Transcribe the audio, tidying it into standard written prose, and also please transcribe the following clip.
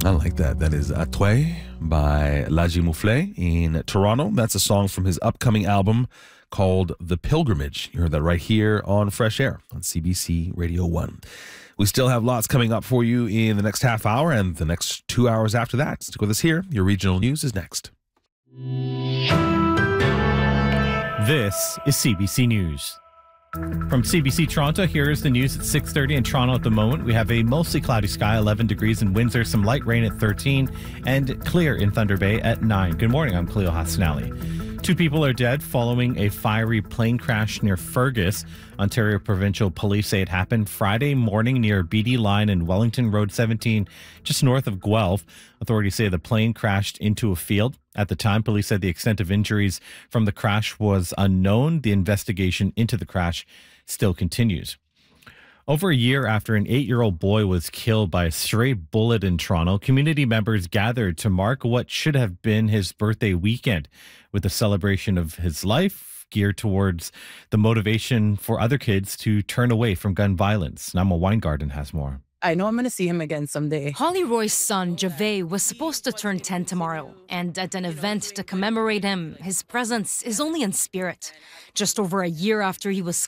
I like that. That is Atway by Laji Mouflé in Toronto. That's a song from his upcoming album called The Pilgrimage. You heard that right here on Fresh Air on CBC Radio 1. We still have lots coming up for you in the next half hour and the next 2 hours after that. Stick with us here. Your regional news is next. This is CBC News. From CBC Toronto, here is the news at 6:30 in Toronto at the moment. We have a mostly cloudy sky, 11 degrees in Windsor, some light rain at 13, and clear in Thunder Bay at 9. Good morning, I'm Cleo Hassanali. 2 people are dead following a fiery plane crash near Fergus. Ontario Provincial Police say it happened Friday morning near BD Line and Wellington Road 17, just north of Guelph. Authorities say the plane crashed into a field. At the time, police said the extent of injuries from the crash was unknown. The investigation into the crash still continues. Over a year after an 8-year-old boy was killed by a stray bullet in Toronto, community members gathered to mark what should have been his birthday weekend with a celebration of his life geared towards the motivation for other kids to turn away from gun violence. Nama Weingarten has more. I know I'm going to see him again someday. Holly Roy's son, Javay, was supposed to turn 10 tomorrow. And at an event to commemorate him, his presence is only in spirit. Just over a year after he was